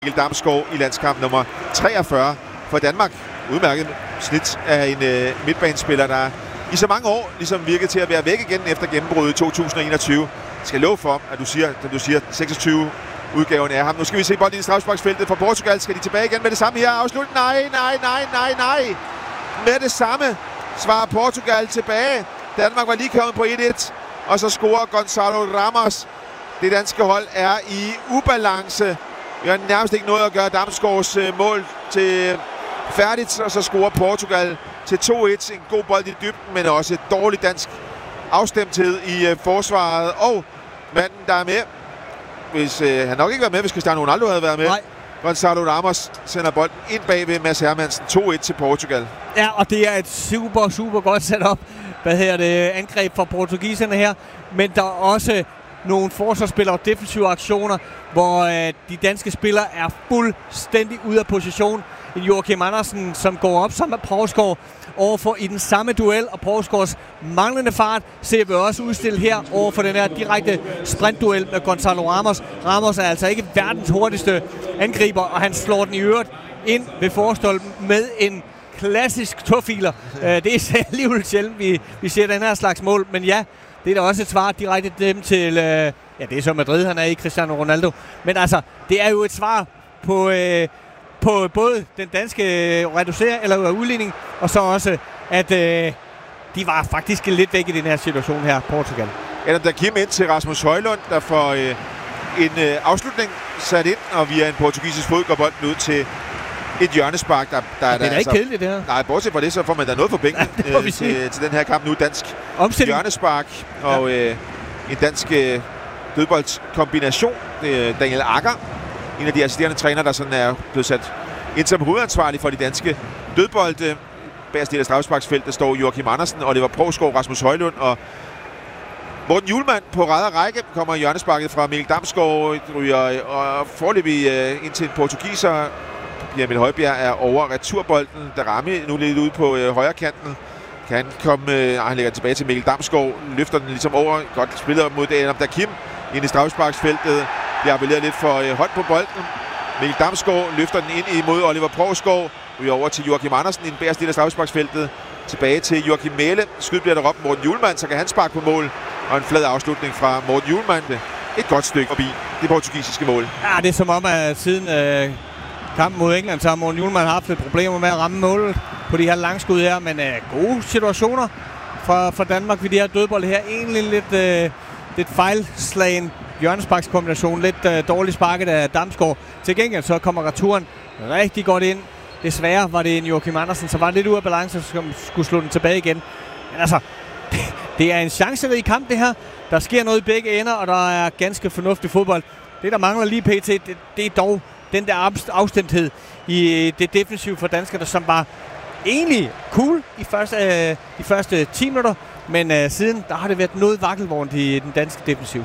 Mikkel Damsgaard i landskamp nummer 43 for Danmark. Udmærket snit af en midtbanespiller, der i så mange år ligesom virkede til at være væk igen efter gennembruddet i 2021. Jeg skal love for, at du siger 26 udgaven af ham. Nu skal vi se bolden i strafsparksfeltet for Portugal. Skal de tilbage igen med det samme her? Afslut. Nej. Med det samme svarer Portugal tilbage. Danmark var lige kommet på 1-1, og så scorer Gonzalo Ramos. Det danske hold er i ubalance. Vi har nærmest ikke noget at gøre Damsgaards mål til færdigt, og så scorer Portugal til 2-1. En god bold i dybden, men også dårlig dansk afstemthed i forsvaret. Og manden, der er med, hvis han nok ikke var med, hvis Cristiano Ronaldo havde været med. Nej. Gonzalo Ramos sender bolden ind bagved Mads Hermansen. 2-1 til Portugal. Ja, og det er et super godt setup. Angreb fra portugiserne her. Men der er også nogle forsvarsspillere og defensive aktioner, hvor de danske spillere er fuldstændig ude af position. En Joachim Andersen, som går op sammen med Poulsgaard overfor i den samme duel, og Poulsgaards manglende fart ser vi også udstillet her overfor den her direkte sprintduel med Gonzalo Ramos. Ramos er altså ikke verdens hurtigste angriber, og han slår den i øvrigt ind ved forstolpen med en klassisk tofiler. Det er alligevel sjældent, vi ser den her slags mål, men ja, det er da også et svar direkte dem til, ja, det er så Madrid, han er i, Cristiano Ronaldo. Men altså, det er jo et svar på både den danske udligning, og så også, at de var faktisk lidt væk i den her situation her, Portugal. Adam Dakim ind til Rasmus Højlund, der får en afslutning sat ind, og via en portugisisk fod går bolden ud til et hjørnespark. Det er da ikke kedeligt, det her. Nej, bortset fra det, så får man da noget for bænken til den her kamp nu. Dansk hjørnespark og en dansk dødboldskombination. Daniel Agger, en af de assisterende træner, der sådan er blevet sat ind som hovedansvarlig for de danske dødbolde. Bagerst af straffesparksfeltet står Joachim Andersen, Oliver Poulsgaard, Rasmus Højlund og Morten Hjulmand på ræd og række. Kommer hjørnesparket fra Mikkel Damsgaard, ryger og foreløbig ind til en portugiser. Emil Højbjerg er over returbolden. Darami nu lidt ude på højre kanten. Kan han komme... han lægger tilbage til Mikkel Damsgaard. Løfter den ligesom over. Godt spillet mod Adam Dakim ind i straffesparksfeltet. Bliver appelleret lidt for hånd på bolden. Mikkel Damsgaard løfter den ind imod Oliver Poulsgaard. Ryger over til Joachim Andersen i den bagerste del af straffesparksfeltet. Tilbage til Joachim Mæhle. Skyd bliver der råbt Morten Hjulmand, så kan han sparke på mål. Og en flad afslutning fra Morten Hjulmand. Et godt stykke forbi det portugisiske mål. Ja, det er som om, at siden kampen mod England, så har Morten Hjulmand haft lidt problemer med at ramme målet på de her langskud her. Men gode situationer for Danmark ved de her dødbold her. Egentlig lidt fejlslagen hjørnesparkskombination. Lidt dårligt sparket af Damsgaard. Til gengæld så kommer returen rigtig godt ind. Desværre var det en Joachim Andersen, som var lidt ude af balance, som skulle slå den tilbage igen. Men altså, det er en chancerig kamp det her. Der sker noget i begge ender, og der er ganske fornuftig fodbold. Det, der mangler lige pt, det er dog den der afstemthed i det defensive for danskerne, som var egentlig cool i de første 10 minutter. Men siden, der har det været noget vakkelvognt i den danske defensiv.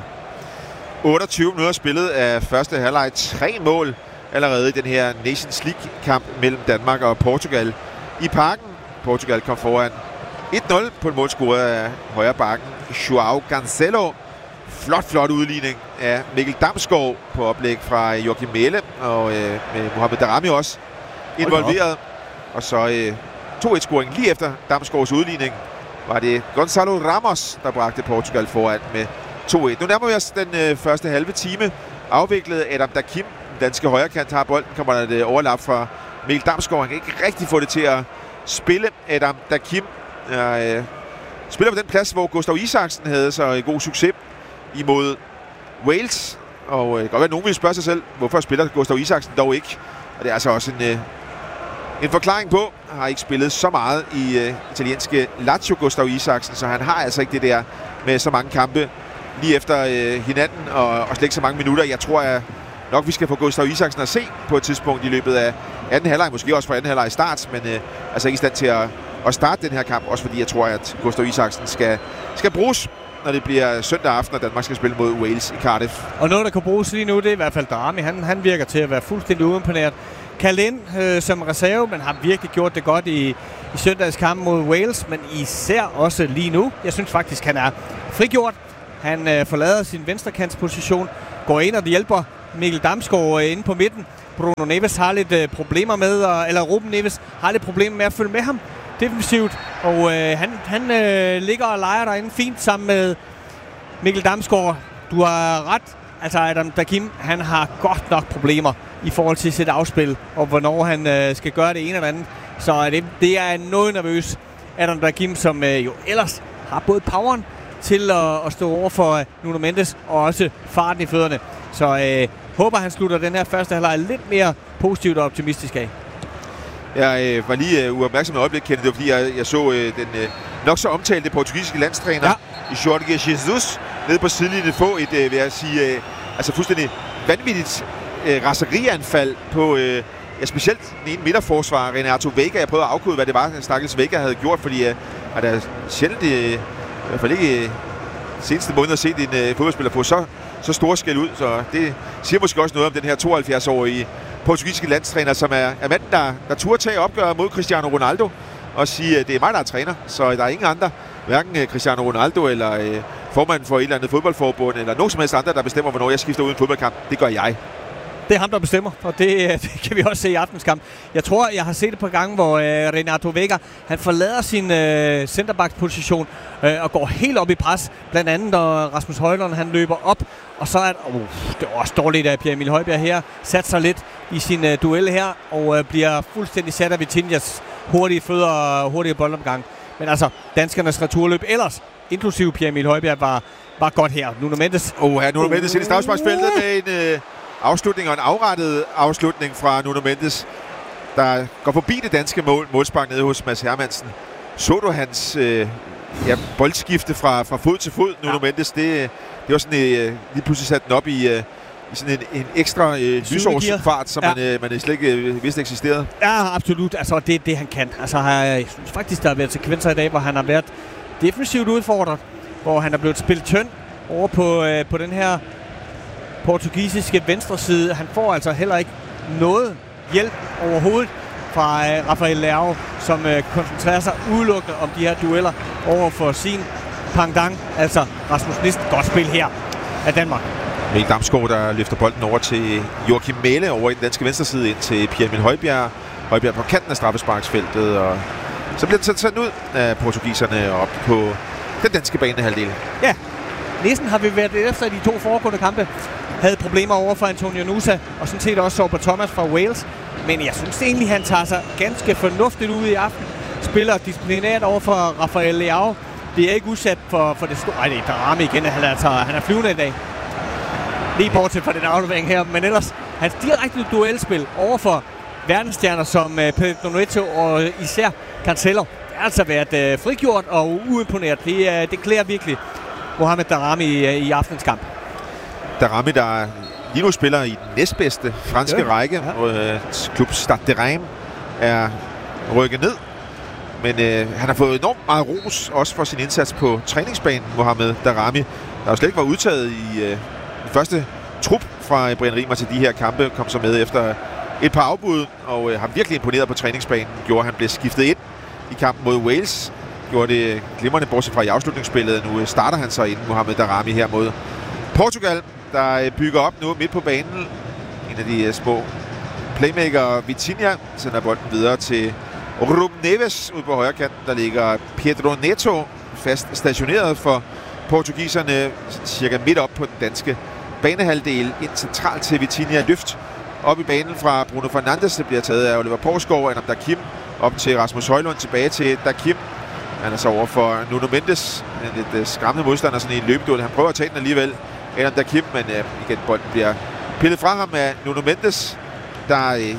28 minutter spillet af første halvleg. 3 mål allerede i den her Nations League-kamp mellem Danmark og Portugal i parken. Portugal kom foran 1-0 på en målscore af højre bakken Joao Cancelo. Flot udligning af Mikkel Damsgaard på oplæg fra Joachim Mæhle og med Mohamed Darami også involveret. Og så 2-1-scoring lige efter Damsgaards udligning var det Gonzalo Ramos, der bragte Portugal foran med 2-1. Nu nærmer vi os den første halve time. Afviklet Adam Dakim, den danske højrekant, har bolden. Kommer der et overlap fra Mikkel Damsgaard. Han kan ikke rigtig få det til at spille. Adam Dakim spiller på den plads, hvor Gustav Isaksen havde så god succes imod Wales. Og det kan godt være, at nogen vil spørge sig selv, hvorfor spiller Gustav Isaksen dog ikke. Og det er altså også en forklaring på. Han har ikke spillet så meget i italienske Lazio, Gustav Isaksen, så han har altså ikke det der med så mange kampe lige efter hinanden og slet ikke så mange minutter. Jeg tror nok, vi skal få Gustav Isaksen at se på et tidspunkt i løbet af anden halvleg, måske også fra anden halvleg i start, men altså ikke i stand til at starte den her kamp, også fordi jeg tror, at Gustav Isaksen skal bruges, når det bliver søndag aften, og Danmark skal spille mod Wales i Cardiff. Og noget, der kan bruges lige nu, det er i hvert fald Darami. Han virker til at være fuldstændig uimponeret. Kaldt ind som reserve, men har virkelig gjort det godt i søndags kamp mod Wales, men især også lige nu. Jeg synes faktisk, han er frigjort. Han forlader sin venstrekantsposition, går ind og hjælper Mikkel Damsgaard inde på midten. Bruno Neves har lidt problemer med, eller Ruben Neves har lidt problemer med at følge med ham defensivt. Og han ligger og leger derinde fint sammen med Mikkel Damsgaard. Du har ret. Altså Adam Dakim, han har godt nok problemer i forhold til sit afspil, og hvornår han skal gøre det ene eller andet. Så det er noget nervøs Adam Dakim, som jo ellers har både poweren til at stå over for Nuno Mendes, og også farten i fødderne. Så håber, han slutter den her første halvleg lidt mere positivt og optimistisk af. Jeg var lige uopmærksom et øjeblik, Kenneth. Det var fordi, jeg så den nok så omtalte portugisiske landstræner, Jorge Jesus, nede på sidelinjen få et, vil jeg sige, altså fuldstændig vanvittigt raserianfald på specielt den ene midterforsvar, Renato Vega. Jeg prøvede at afkode, hvad det var, stakkels Vega havde gjort, fordi at der sjældent, i hvert fald ikke seneste måneder, set en fodboldspiller få så store skæld ud. Så det siger måske også noget om den her 72-årige portugisiske landstræner, som er manden, der turde tage opgør mod Cristiano Ronaldo og sige, at det er mig, der er træner, så der er ingen andre, hverken Cristiano Ronaldo eller formanden for et eller andet fodboldforbund, eller nogen som helst andre, der bestemmer, hvornår jeg skifter ud i en fodboldkamp. Det gør jeg. Det er ham, der bestemmer, og det kan vi også se i aftens kamp. Jeg tror, jeg har set det på gange, hvor Renato Vega, han forlader sin centerback-position og går helt op i pres. Blandt andet, når Rasmus Højlund, han løber op, og så er det er også dårligt, at Pierre-Emil Højbjerg her satte sig lidt i sin duel her, og bliver fuldstændig sat af Vitinhas hurtige fødder og hurtige boldomgang. Men altså, danskernes returløb ellers, inklusive Pierre-Emil Højbjerg, var godt her. Nuno Mendes. Nuno Mendes ind i straffesparksfeltet med en afslutning og en afrettet afslutning fra Nuno Mendes, der går forbi det danske målspark nede hos Mads Hermansen. Så du hans boldskifte fra fod til fod, Nuno Mendes? Det var sådan, lige pludselig sat den op i sådan en ekstra lysårsfart, som man slet ikke vidste eksisterede. Ja, absolut. Altså, det er det, han kan. Altså, jeg synes faktisk, der har været sekvenser i dag, hvor han har været defensivt udfordret, hvor han er blevet spillet tynd over på den her portugisiske venstre side. Han får altså heller ikke noget hjælp overhovedet fra Rafael Leao, som koncentrerer sig udelukkende om de her dueller over for sin pendant, altså Rasmus Nist. Godt spil her af Danmark. Mikkel Damsgaard, der løfter bolden over til Joachim Mæhle over i den danske venstre side, ind til Pierre-Emil Højbjerg. Højbjerg på kanten af straffesparksfeltet, og så bliver den sendt ud af portugiserne op på den danske banehalvdel. Ja, næsten har vi været efter de to foregående kampe. Havde problemer over for Antonio Nusa, og sådan set også Sorba Thomas fra Wales. Men jeg synes egentlig, han tager sig ganske fornuftigt ud i aften. Spiller disciplinært over for Rafael Leao. Det er ikke udsat for det store. Ej, det er Darami igen. Han er flyvende i dag. Lige bortset fra den aflevering her. Men ellers, hans direkte duelspil over for verdensstjerner som Pedro Neto og især Cancelo. Det har altså været frigjort og uimponeret. Det klæder virkelig Mohamed Darami i aftens kamp. Darami, der lige nu spiller i den næstbedste franske række. Klub Stade de Reims er rykket ned. Men han har fået enormt meget ros, også for sin indsats på træningsbanen, Mohamed Darami, der jo slet ikke var udtaget i den første trup fra Brian Riemer til de her kampe, kom så med efter et par afbud, og har virkelig imponeret på træningsbanen. Gjorde, han blev skiftet ind i kampen mod Wales. Gjorde det glimrende, bortset fra i afslutningsspillet. Nu starter han så ind, Mohamed Darami, her mod Portugal, der bygger op nu midt på banen. En af de små playmaker, Vitinha, sender bolden videre til Ruben Neves ude på højre kanten. Der ligger Pedro Neto fast stationeret for portugiserne, cirka midt op på den danske banehalvdel, ind centralt til Vitinha. Løft op i banen fra Bruno Fernandes. Det bliver taget af Oliver Poulsgaard, Adam Dakim op til Rasmus Højlund, tilbage til Dakim. Han er så over for Nuno Mendes, en lidt skræmmende modstander sådan i en løbeduel. Han prøver at tage den alligevel, Adam Dakim, men igen, bolden bliver pillet fra ham af Nuno Mendes, der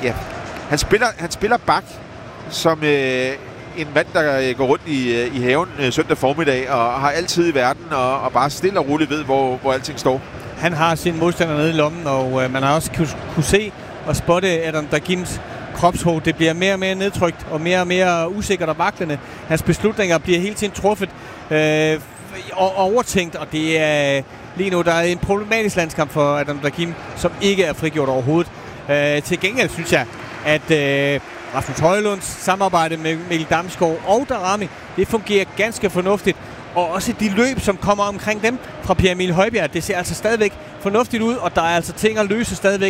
han spiller bak som en mand, der går rundt i haven søndag formiddag og har altid i verden og bare stille og roligt ved, hvor alting står. Han har sin modstander nede i lommen, og man har også kunne se og spotte Adam Dakims kropshår. Det bliver mere og mere nedtrykt og mere usikkert og vaklende. Hans beslutninger bliver hele tiden truffet og overtænkt, og det er lige nu, der er en problematisk landskamp for Adam Dakim, som ikke er frigjort overhovedet. Til gengæld synes jeg, at Rasmus Højlunds samarbejde med Mikkel Damsgaard og Darami, det fungerer ganske fornuftigt. Og også de løb, som kommer omkring dem fra Pierre-Emil Højbjerg, det ser altså stadigvæk fornuftigt ud, og der er altså ting at løse stadigvæk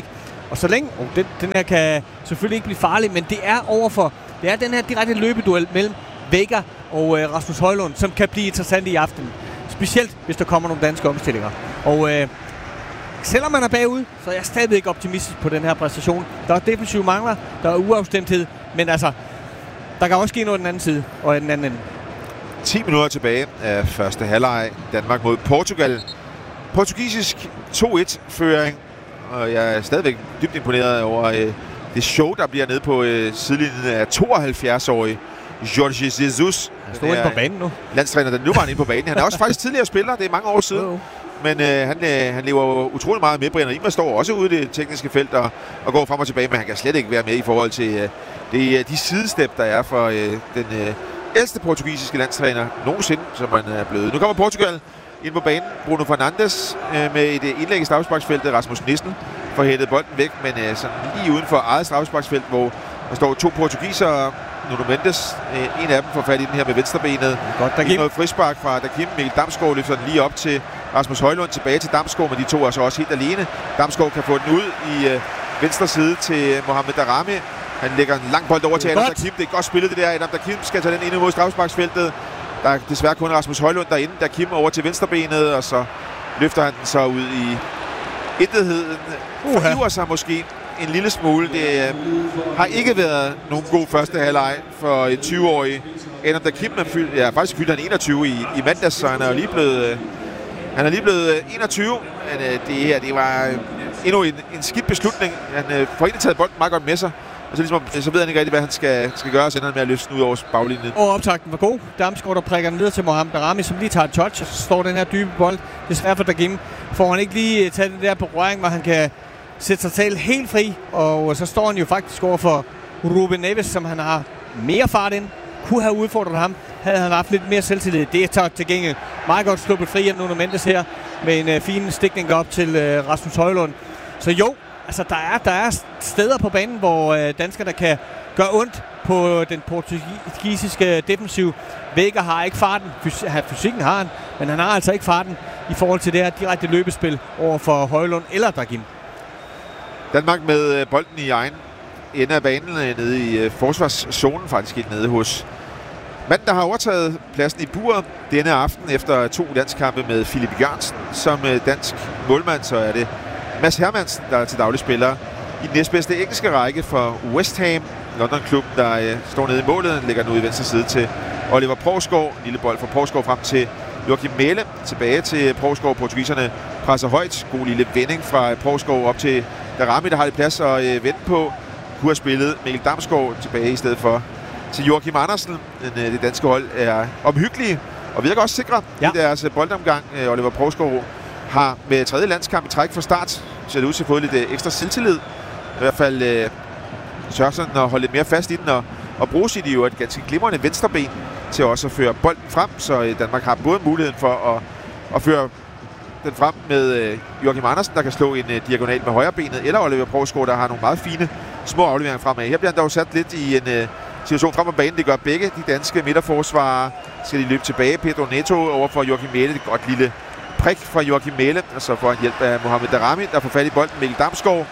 Og så længe, den her kan selvfølgelig ikke blive farlig, men det er den her direkte løbeduel mellem Vega og Rasmus Højlund, som kan blive interessant i aften. Specielt, hvis der kommer nogle danske omstillinger. Og selvom man er bagud, så er jeg stadigvæk optimistisk på den her præstation. Der er defensive mangler, der er uafstemthed, men altså, der kan også ske noget den anden side og den anden ende. 10 minutter tilbage af første halvleg. Danmark mod Portugal. Portugisisk 2-1-føring, og jeg er stadigvæk dybt imponeret over det show, der bliver nede på sidelinjen af 72-årige Jorge Jesus. Han står inde på banen nu. Landstræner, der nu var inde på banen. Han er også faktisk tidligere spiller, det er mange år siden. Men han lever utrolig meget med. Brian Riemer står også ude i det tekniske felt og går frem og tilbage, men han kan slet ikke være med i forhold til de sidestep, der er for den ældste portugisiske landstræner nogensinde, som han er blevet. Nu kommer Portugal ind på banen. Bruno Fernandes med et indlæg i straffesparksfeltet. Rasmus Nissen får hættet bolden væk, men sådan lige uden for eget straffesparksfelt, hvor der står 2 portugisere. Nuno Mendes, en af dem får fat i den her med venstrebenet. Godt, Dakim. Noget frispark fra Dakim. Mikkel Damsgaard løfter den lige op til Rasmus Højlund, tilbage til Damsgaard, men de to er så også helt alene. Damsgaard kan få den ud i venstre side til Mohamed Daramy. Han lægger en lang bold over til Adam Dakim. Det er godt spillet det der. Adam Dakim skal tage den ind imod straffesparksfeltet. Der er desværre kun Rasmus Højlund derinde. Dakim over til venstrebenet, og så løfter han den så ud i intetheden. Forgiver sig måske en lille smule. Det har ikke været nogen god første halvleg for en 20-årig. Adam Dakim er faktisk fyldt han 21 i mandags, så han er lige blevet 21. Men det var endnu en skidt beslutning. Han får ikke taget bolden meget godt med sig. Og så ved han ikke rigtig, hvad han skal gøre, og så ender han med at løfte den ud over baglinjen. Og optakten var god. Damsgaard, der prikker den videre til Mohamed Daramy, som lige tager et touch, og så står den her dybe bold. Desværre for Dakim får han ikke lige taget den der berøring, hvor han kan sætte sig selv helt fri. Og så står han jo faktisk over for Ruben Neves, som han har mere fart ind. Kunne have udfordret ham, havde han haft lidt mere selvtillid. Det er så til gengæld meget godt sluppet fri af Nuno Mendes her, med en fin stikning op til Rasmus Højlund. Så jo, altså der er steder på banen, hvor danskerne kan gøre ondt på den portugisiske defensiv. Vega har ikke farten. Fysikken har han, men han har altså ikke farten i forhold til det her direkte løbespil over for Højlund eller Dakim. Danmark med bolden i egen ende af banen, nede i forsvarszonen, faktisk helt nede hos manden, der har overtaget pladsen i buret denne aften efter 2 landskampe med Philip Jørgensen som dansk målmand. Så er det Mads Hermansen, der er til daglig spiller i den næstbedste engelske række for West Ham, London-klubben, der står nede i målet. Lægger nu i venstre side til Oliver Provsgaard. Lille bold fra Provsgaard frem til Joachim Mæhle. Tilbage til Provsgaard. Portugiserne presser højt. God lille vending fra Provsgaard op til Daramy, der har lidt plads at vente på. Kunne have spillet Mikkel Damsgaard tilbage i stedet for til Joachim Andersen. Det danske hold er omhyggelige og virker også sikre i deres boldomgang. Oliver Provsgaard har med 3. landskamp i træk fra start ser det ud til at få lidt ekstra selvtillid. I hvert fald sørger sådan at holde lidt mere fast i den og bruge sit jo et ganske glimrende venstreben til også at føre bolden frem, så Danmark har både muligheden for at føre den frem med Joachim Andersen, der kan slå en diagonal med højrebenet, eller Oliver Provsgaard, der har nogle meget fine små afleveringer fremad. Her bliver han dog sat lidt i en situation frem på banen. Det gør begge de danske midterforsvarere. Skal de løbe tilbage. Pedro Neto over for Joachim Mæhle. Det er godt lille prik fra Joachim Mæhle, og så får han hjælp af Mohamed Daramy, der får fat i bolden. Mikkel Damsgaard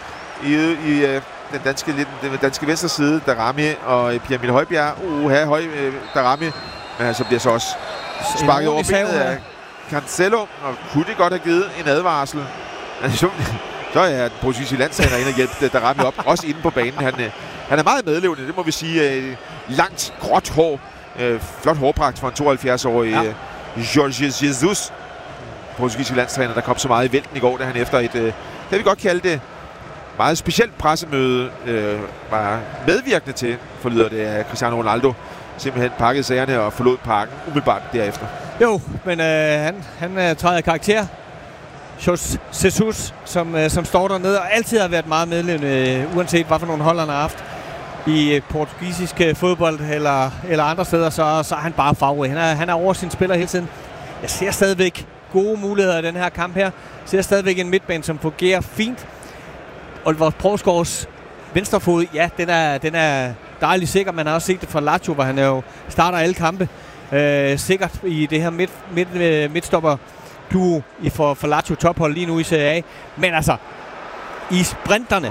i den danske venstre side. Daramy og Pierre Emil Højbjerg. Daramy. Men så bliver så også sparket over benet af Cancelo, og kunne det godt have givet en advarsel. Så er den portugisiske landstræner inde og hjælpe Daramy op, også inde på banen. Han er meget medlevende, det må vi sige. Langt, gråt hår. Flot hårpragt for en 72-årig Jorge Jesus. Portugisiske landstræner, der kom så meget i vælten i går, da han efter et, kan vi godt kalde det, meget specielt pressemøde, var medvirkende til, forlyder det af Cristiano Ronaldo, simpelthen pakkede sagerne og forlod parken umiddelbart derefter. Jo, men han træder karakter. Jesus, som står dernede og altid har været meget medlevende, uanset hvad for nogle hold han har haft i portugisisk fodbold eller andre steder, så er han bare favorit. Han er over sin spiller hele tiden. Jeg ser stadigvæk gode muligheder i den her kamp her. Jeg ser stadigvæk en midtbane, som fungerer fint. Oliver Provsgaards venstrefod, ja, den er dejligt sikker. Man har også set det fra Lazio, hvor han jo starter alle kampe. Sikkert i det her midtstopper duo for Lazio tophold lige nu i Serie A. Men altså, i sprinterne.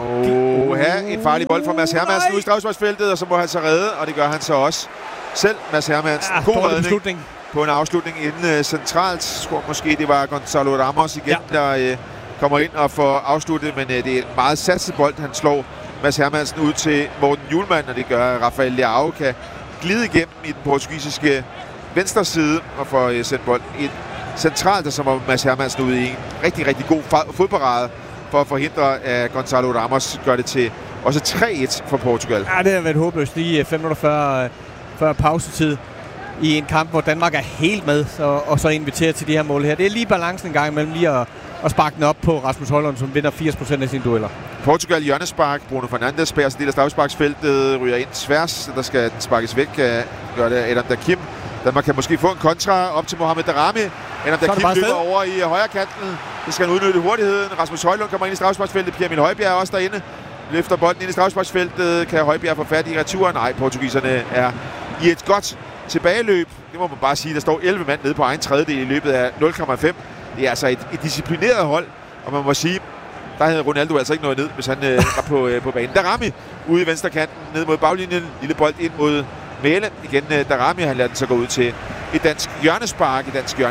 En farlig bold fra Mads Hermansen ud i straffesparksfeltet, og så må han så redde, og det gør han så også selv. Mads Hermansen, god redning på en afslutning inden centralt. Jeg tror måske, det var Gonzalo Ramos igen, der kommer ind og får afsluttet, men det er en meget satset bold, han slår Mads Hermansen ud til Morten Hjulmand, og det gør Rafael Leao kan glide igennem i den portugisiske venstre side og får sendt bolden ind centralt, og så var Mads Hermansen ude i en rigtig, rigtig god fodparade for at forhindre, at Gonzalo Ramos gør det til også 3-1 for Portugal. Ja, det har været håbløst lige 5 minutter før pausetid i en kamp, hvor Danmark er helt med, og så inviterer til de her mål her. Det er lige balancen en gang imellem lige at sparke den op på Rasmus Højlund, som vinder 80% af sine dueller. Portugal hjørnespark. Bruno Fernandes bærer sig del af straffesparksfeltet, ryger ind tværs. Der skal den sparkes væk. Gør det Adam Dakim. Danmark kan måske få en kontra op til Mohamed Daramy. Adam Dakim løber over i højre kanten. Det skal han udnytte hurtigheden. Rasmus Højlund kommer ind i straffesparksfeltet. Pierre Emil Højbjerg er også derinde. Løfter bolden ind i straffesparksfeltet. Kan Højbjerg få fat i returen? Nej, portugiserne er i et godt tilbageløb. Det må man bare sige. Der står 11 mand nede på egen tredjedel i løbet af 0,5. Det er altså et disciplineret hold, og man må sige, der havde Ronaldo altså ikke noget ned, hvis han var på banen. Daramy ude i venstre kanten, ned mod baglinjen. Lille bold ind mod Mæle. Igen Daramy, han lader den så gå ud til et dansk hjørnespark.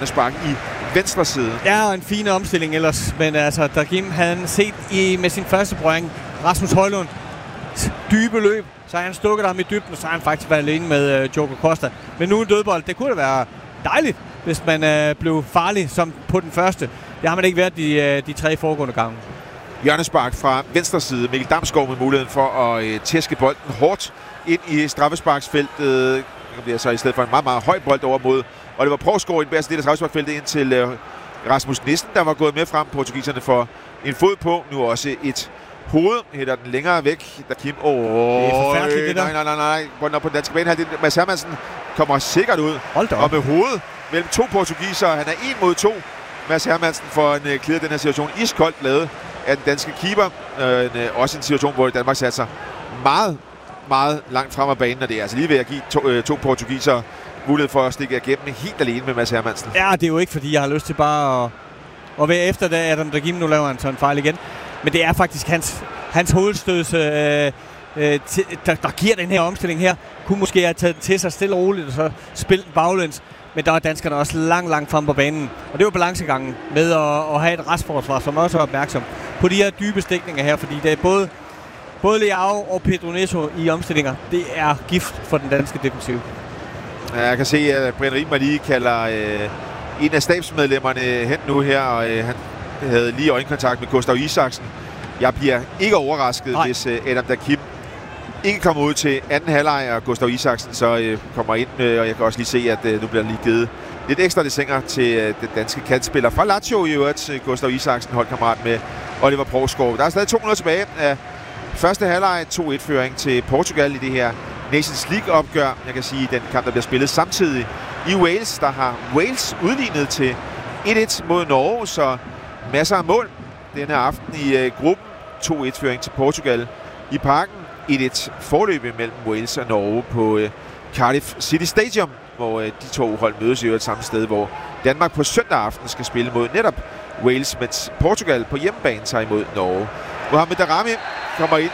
I venstre side. Ja, og en fin omstilling ellers. Men altså, Dakim han set med sin første berøring Rasmus Højlund dybe løb, så han stukket ham i dybden, så han faktisk været alene med Diogo Costa. Men nu en dødbold, det kunne da være dejligt, hvis man blev farlig som på den første. Det har man ikke været de 3 foregående gange. Hjørnespark fra venstre side. Mikkel Damsgaard med muligheden for at tæske bolden hårdt ind i straffesparksfeltet. Det bliver så i stedet for en meget, meget høj bold over mod Oliver Provsgaard i den bedste del af straffesparksfeltet ind til Rasmus Nissen, der var gået med frem. Portugiserne for en fod på. Nu også et hoved. Hætter den længere væk. Der Kim. Det er forfærdeligt, det der. Nej. Bolden op på den danske bane. Mads Hermansen kommer sikkert ud. Og med hovedet mellem 2 portugisere. Han er 1 mod 2. Mads Hermansen får en klæde den her situation iskoldt lavet af den danske keeper. Også en situation, hvor Danmark satte sig meget, meget langt frem af banen. Og det er altså lige ved at give to portugisere mulighed for at stikke igennem helt alene med Mads Hermansen. Ja, det er jo ikke, fordi jeg har lyst til bare at være efter det. Adam Dakim, nu laver han så en fejl igen. Men det er faktisk hans hovedstøds, der giver den her omstilling her. Kunne måske have taget til sig stille og roligt og så spillet baglæns. Men der er danskerne også langt frem på banen. Og det var balancegangen med at have et restforsvar, som også er opmærksom på de her dybe stikninger her. Fordi det er både Leao og Pedro Neto i omstillinger. Det er gift for den danske defensiv. Ja, jeg kan se, at Brian Riemer lige kalder en af stabsmedlemmerne hen nu her. Og han havde lige øjenkontakt med Gustav Isaksen. Jeg bliver ikke overrasket, hvis Adam Dakim ikke kommer ud til anden halvleg, og Gustav Isaksen så kommer ind. Og jeg kan også lige se, at nu bliver lige givet lidt ekstra desinger til den danske kantspiller fra Lazio i øvrigt. Gustav Isaksen, holdkammerat med Oliver Provsgaard. Der er stadig 2 minutter tilbage af første halvleg. 2-1-føring til Portugal i det her Nations League-opgør. Jeg kan sige, den kamp, der bliver spillet samtidig i Wales, der har Wales udlignet til 1-1 mod Norge, så masser af mål denne aften i gruppen. 2-1-føring til Portugal i parken. 1-1 forløb mellem Wales og Norge på Cardiff City Stadium, hvor de 2 hold mødes i et samme sted, hvor Danmark på søndag aften skal spille mod netop Wales, mens Portugal på hjemmebane tager imod Norge. Mohamed Daramy kommer ind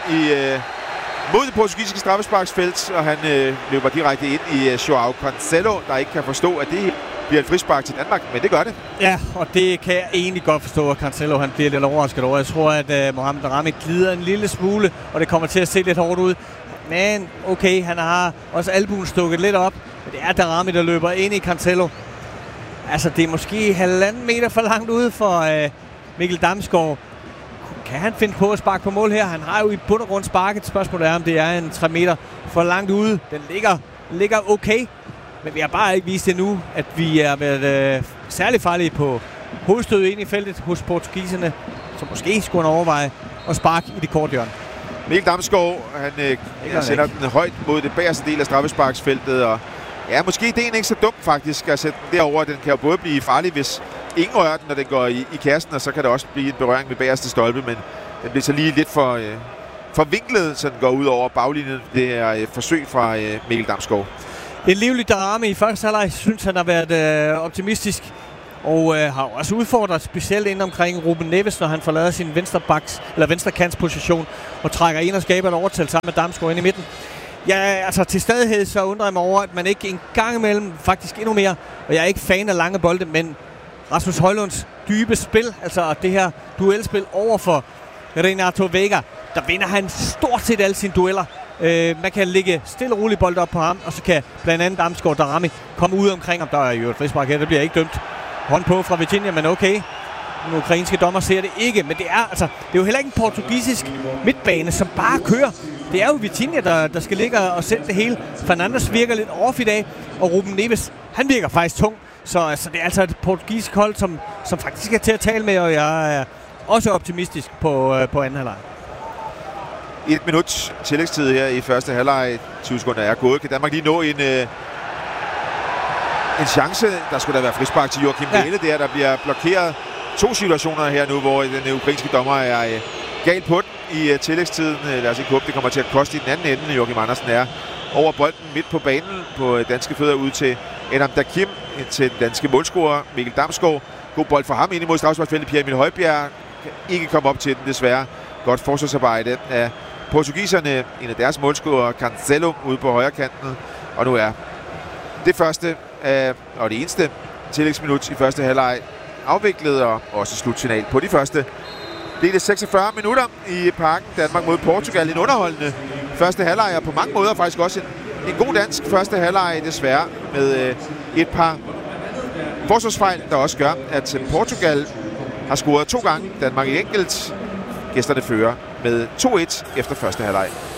mod det portugisiske straffesparksfelt, og han løber direkte ind i Joao Cancelo, der ikke kan forstå, at det bliver et frispark til Danmark, men det gør det. Ja, og det kan jeg egentlig godt forstå, at Cancelo han bliver lidt overrasket over. Jeg tror, at Mohamed Daramy glider en lille smule, og det kommer til at se lidt hårdt ud. Men okay, han har også albuen stukket lidt op, men det er Daramy, der løber ind i Cancelo. Altså, det er måske 1,5 meter for langt ude for Mikkel Damsgaard. Kan han finde på at sparke på mål her? Han har jo i bund og grund sparket. Spørgsmålet er, om det er en 3 meter for langt ude. Den ligger okay. Men vi har bare ikke vist endnu, at vi er været særlig farlige på hovedstød ind i feltet hos portugiserne, så måske skulle han overveje at sparke i det korte hjørne. Mikkel Damsgaard, han sender den højt mod det bagerste del af straffesparksfeltet, og ja, måske det er ikke så dumt faktisk at sætte den derover. Den kan jo både blive farlig, hvis ingen rører den, når den går i kassen, og så kan det også blive en berøring med bagerste stolpe, men den bliver så lige lidt for vinklet, så den går ud over baglinjen. Det er et forsøg fra Mikkel Damsgaard. En livlig Daramy i første halvleg. Synes han har været optimistisk. og har også udfordret specielt ind omkring Ruben Neves, når han forlader sin venstrekantsposition og trækker ind og skaber et overtal sammen med Damsgaard ind i midten. Ja, altså til stadighed så undrer jeg mig over, at man ikke en gang imellem, faktisk endnu mere, og jeg er ikke fan af lange bolde, men Rasmus Højlunds dybe spil, altså det her duelspil over for Renato Vega, der vinder han stort set alle sine dueller. Man kan lægge stille og roligt bold op på ham, og så kan blandt andet Damsgaard Darami komme ud omkring ham. Der er jo et frispark her, det bliver ikke dømt. Hånd på fra Virginia, men okay. Den ukrainske dommer ser det ikke, men det er jo heller ikke en portugisisk midtbane, som bare kører. Det er jo Virginia, der skal ligge og sætte det hele. Fernandes virker lidt off i dag, og Ruben Neves, han virker faktisk tung. Så det er altså et portugisisk hold, som faktisk er til at tale med, og jeg er også optimistisk på anden halvleg. 1 minut tillægstid her i første halvleg. 20 sekunder er gået. Kan Danmark lige nå en chance? Der skulle da være frispark til Joachim Mæhle der. Der bliver blokeret 2 situationer her nu, hvor den ukrainske dommer er galt på den i tillægstiden. Lad os ikke håbe, det kommer til at koste i den anden ende. Joachim Andersen er over bolden midt på banen på danske fødder ud til Adam Dakim, til den danske målscorer Mikkel Damsgaard. God bold for ham ind imod straffesparksfeltet. Pierre Emil Højbjerg kan ikke komme op til den desværre. Godt forsvarsarbejde af portugiserne. En af deres målscorer, Cancelo, ude på højre kanten. Og nu er det første og det eneste tillægsminut i første halvleg afviklet, og også slutsignal på de første. Det er det 46 minutter i Parken. Danmark mod Portugal. En underholdende første halvleg, og på mange måder faktisk også en god dansk første halvleg, desværre med et par forsvarsfejl, der også gør, at Portugal har scoret 2 gange. Danmark i enkelt. Gæsterne fører med 2-1 efter første halvleg.